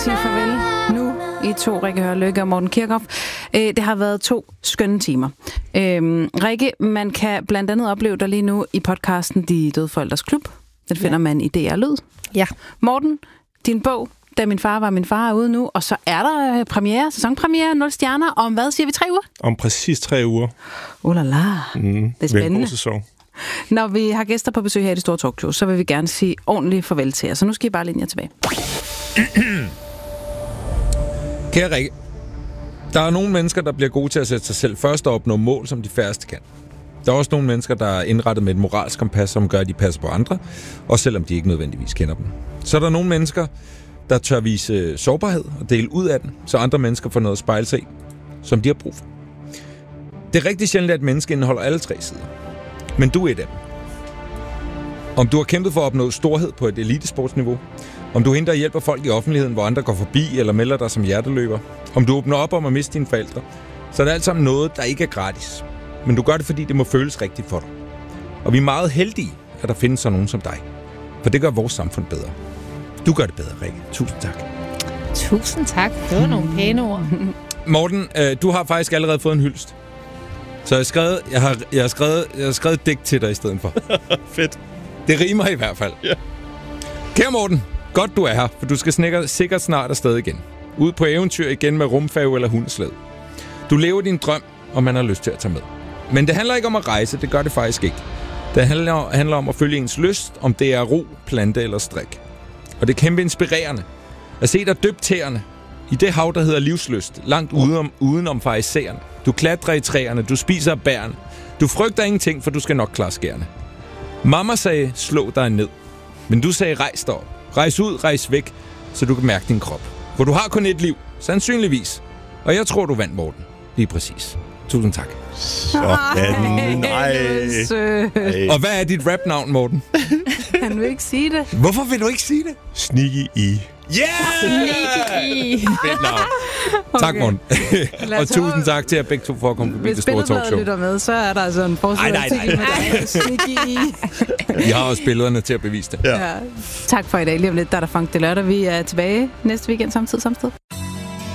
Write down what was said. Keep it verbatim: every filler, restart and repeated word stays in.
sige farvel nu i to, Rikke Hørlykke og Morten Kirchhoff. Det har været to skønne timer. Rikke, man kan blandt andet opleve dig lige nu i podcasten De Døde Forældres Klub. Den finder ja. man i D R Lyd. Ja. Morten, din bog, Da min far var min far, er ude nu, og så er der premiere, sæsonpremiere, nul stjerner, om hvad siger vi, tre uger? Om præcis tre uger. Oh la la, mm, det er spændende. Sæson. Når vi har gæster på besøg her i Det Store Talkshow, så vil vi gerne sige ordentligt farvel til jer. Så nu skal I bare linje tilbage. Kære Rikke, der er nogle mennesker, der bliver gode til at sætte sig selv først og opnå mål, som de færreste kan. Der er også nogle mennesker, der er indrettet med et moralsk kompas, som gør, at de passer på andre, også selvom de ikke nødvendigvis kender dem. Så er der nogle mennesker, der tør vise sårbarhed og dele ud af den, så andre mennesker får noget at spejle sig i, som de har brug for. Det er rigtig sjældent, at et menneske indeholder alle tre sider. Men du er et af dem. Om du har kæmpet for at opnå storhed på et elitesportsniveau, om du henter og hjælper folk i offentligheden, hvor andre går forbi eller melder dig som hjerteløber, om du åbner op om at miste dine forældre, så er det alt sammen noget, der ikke er gratis. Men du gør det, fordi det må føles rigtigt for dig. Og vi er meget heldige, at der findes sådan nogen som dig. For det gør vores samfund bedre. Du gør det bedre, Rikke. Tusind tak. Tusind tak. Det var nogle pæne ord. Morten, øh, du har faktisk allerede fået en hyldest. Så jeg har skrevet, jeg har, jeg har skrevet, jeg har skrevet et digt til dig i stedet for. Fedt. Det rimer i hvert fald. Ja. Kære Morten, godt du er her, for du skal sikkert, sikkert snart afsted igen. Ud på eventyr igen med rumfærge eller hundeslæde. Du lever din drøm, og man har lyst til at tage med. Men det handler ikke om at rejse, det gør det faktisk ikke. Det handler, handler om at følge ens lyst, om det er ro, plante eller strik. Og det er kæmpe inspirerende at se dig dybt tæerne i det hav, der hedder livslyst, langt udenom, udenom farisæerne. Du klatrer i træerne, du spiser bærene. Du frygter ingenting, for du skal nok klare skærene. Mamma sagde, slå dig ned. Men du sagde, rejs dig op. Rejs ud, rejs væk, så du kan mærke din krop. For du har kun et liv, sandsynligvis. Og jeg tror, du vandt, Morten. Lige præcis. Tusind tak. Sådan. Nej. Og hvad er dit rap-navn, Morten? Han vil ikke sige det. Hvorfor vil du ikke sige det? Sneaky E. Yeah! Sneaky. Fedt navn. Okay. Tak, Morten. Og tusind tak til jer begge to for at komme forbi Det Store Talkshow. Hvis lytter med, så er der altså en forsøgsartikel med dig. Sneaky E. Vi har også billederne til at bevise det. Ja. Ja. Tak for i dag. Lige om lidt, der er der Funk det lørdag. Vi er tilbage næste weekend samme tid, samme sted.